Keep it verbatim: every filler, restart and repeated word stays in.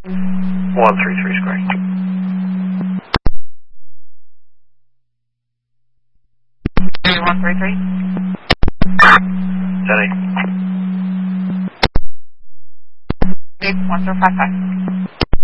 one three three square. one three three. Jenny. one zero five five.